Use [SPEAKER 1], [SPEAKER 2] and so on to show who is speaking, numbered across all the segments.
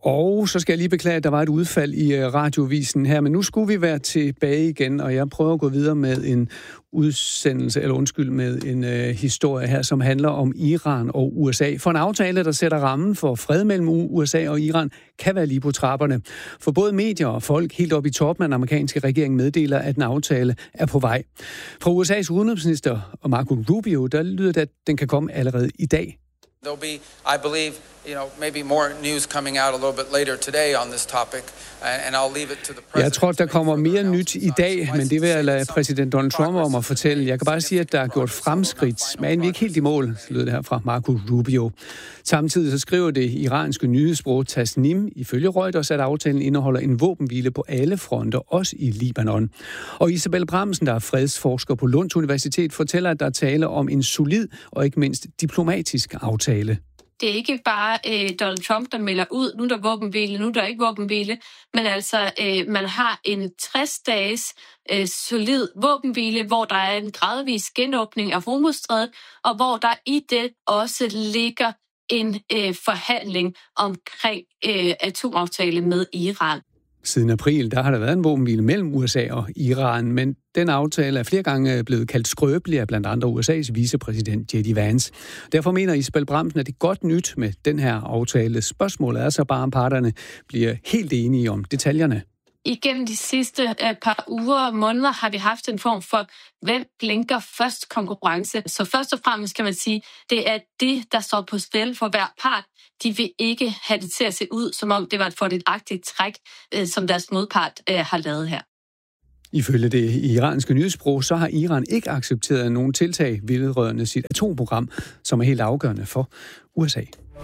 [SPEAKER 1] Og så skal jeg lige beklage, at der var et udfald i radiovisen her, men nu skulle vi være tilbage igen, og jeg prøver at gå videre med en med en historie her, som handler om Iran og USA. For en aftale, der sætter rammen for fred mellem USA og Iran, kan være lige på trapperne. For både medier og folk helt op i toppen af den amerikanske regering meddeler, at en aftale er på vej. Fra USA's udenrigsminister Marco Rubio, der lyder det, at den kan komme allerede i dag.
[SPEAKER 2] There'll be, I believe, maybe more news coming out a little bit later today on this topic, and I'll leave it to the president.
[SPEAKER 1] Jeg tror, der kommer mere nyt i dag, men det vil jeg lade præsident Donald Trump om at fortælle. Jeg kan bare sige, at der er gjort fremskridt, men vi er ikke helt i mål, lød det her fra Marco Rubio. Samtidig så skriver det iranske nyhedsbureau Tasnim ifølge Reuters, at aftalen indeholder en våbenhvile på alle fronter, også i Libanon. Og Isabel Bramsen, der er fredsforsker på Lunds Universitet, fortæller, at der er tale om en solid og ikke mindst diplomatisk aftale.
[SPEAKER 3] Det er ikke bare Donald Trump, der melder ud, nu er der våbenhvile, nu er der ikke våbenhvile, men altså man har en 60-dages solid våbenhvile, hvor der er en gradvis genåbning af Hormuzstrædet, og hvor der i det også ligger en forhandling omkring atomaftale med Iran.
[SPEAKER 1] Siden april, der har der været en våbenhvile mellem USA og Iran, men den aftale er flere gange blevet kaldt skrøbelig af blandt andre USA's vicepræsident J.D. Vance. Derfor mener Isabel Bramsen, at det er godt nyt med den her aftale. Spørgsmålet er så bare, om parterne bliver helt enige om detaljerne.
[SPEAKER 3] Igennem de sidste par uger og måneder har vi haft en form for, hvem blinker først konkurrence. Så først og fremmest kan man sige, det er det, der står på spil for hver part. De vil ikke have det til at se ud, som om det var et fordelagtigt træk, som deres modpart har lavet her.
[SPEAKER 1] Ifølge det iranske nyhedsbureau, så har Iran ikke accepteret nogen tiltag vedrørende sit atomprogram, som er helt afgørende for USA.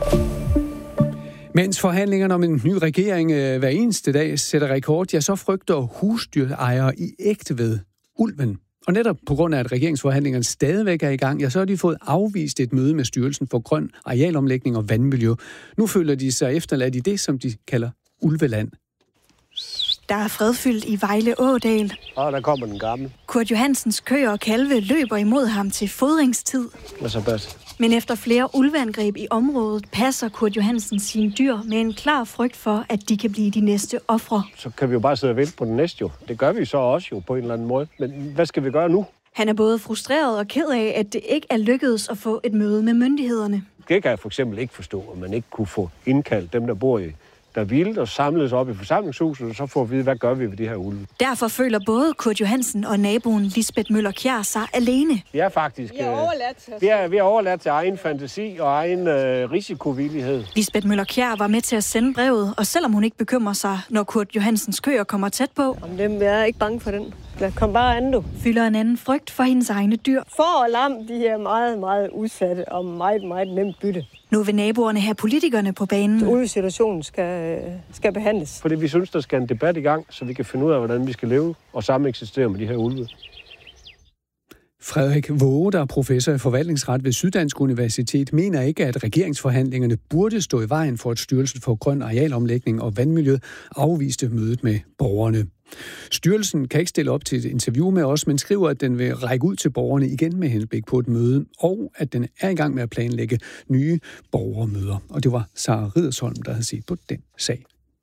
[SPEAKER 1] Mens forhandlingerne om en ny regering hver eneste dag sætter rekord, ja, så frygter husdyrejere i Ægtved ulven. Og netop på grund af, at regeringsforhandlingerne stadigvæk er i gang, ja, så har de fået afvist et møde med Styrelsen for Grøn Arealomlægning og Vandmiljø. Nu føler de sig efterladt i det, som de kalder ulveland.
[SPEAKER 4] Der er fredfyldt i Vejle Ådal.
[SPEAKER 5] Og der kommer den gamle.
[SPEAKER 4] Kurt Johansens køer og kalve løber imod ham til fodringstid. Men efter flere ulveangreb i området, passer Kurt Johansen sine dyr med en klar frygt for, at de kan blive de næste ofre.
[SPEAKER 5] Så kan vi jo bare sidde og vente på den næste jo. Det gør vi så også jo på en eller anden måde. Men hvad skal vi gøre nu?
[SPEAKER 4] Han er både frustreret og ked af, at det ikke er lykkedes at få et møde med myndighederne.
[SPEAKER 5] Det kan jeg for eksempel ikke forstå, at man ikke kunne få indkaldt dem, der bor i der vildt og samles op i forsamlingshuset, og så får vi at vide, hvad gør vi ved de her ulve.
[SPEAKER 4] Derfor føler både Kurt Johansen og naboen Lisbeth Møller-Kjær sig alene.
[SPEAKER 5] Vi er faktisk vi er overladt til egen fantasi og egen risikovillighed.
[SPEAKER 4] Lisbeth Møller-Kjær var med til at sende brevet, og selvom hun ikke bekymrer sig, når Kurt Johansens køer kommer tæt på,
[SPEAKER 6] jeg er ikke bange for den. Kom bare an, du.
[SPEAKER 4] Fylder en anden frygt for hendes egne dyr.
[SPEAKER 6] For og lam, de er meget, meget udsatte og meget, meget nemt bytte.
[SPEAKER 4] Nu vil naboerne have politikerne på banen.
[SPEAKER 6] Ulvesituationen skal behandles.
[SPEAKER 5] Fordi vi synes, der skal en debat i gang, så vi kan finde ud af, hvordan vi skal leve og sameksistere med de her ulve.
[SPEAKER 1] Frederik Våge, der er professor i forvaltningsret ved Syddansk Universitet, mener ikke, at regeringsforhandlingerne burde stå i vejen for, at Styrelsen for Grøn Arealomlægning og Vandmiljø afviste mødet med borgerne. Styrelsen kan ikke stille op til et interview med os, men skriver, at den vil række ud til borgerne igen med henblik på et møde, og at den er i gang med at planlægge nye borgermøder. Og det var Sara Riddersholm, der havde set på den sag.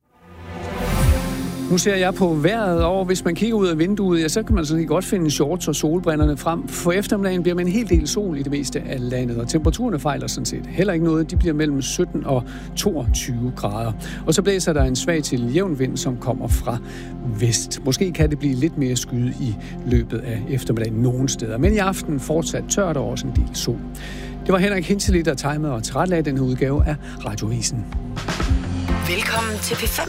[SPEAKER 1] Nu ser jeg på vejret, og hvis man kigger ud af vinduet, ja, så kan man sådan godt finde shorts og solbrillerne frem. For eftermiddagen bliver man en hel del sol i det meste af landet, og temperaturerne fejler sådan set heller ikke noget. De bliver mellem 17 og 22 grader. Og så blæser der en svag til jævn vind, som kommer fra vest. Måske kan det blive lidt mere skyde i løbet af eftermiddagen nogle steder. Men i aften fortsat tørt og også en del sol. Det var Henrik Hintzeli, der timede og tilrettelagde den her udgave af Radioavisen.
[SPEAKER 7] Velkommen til P5.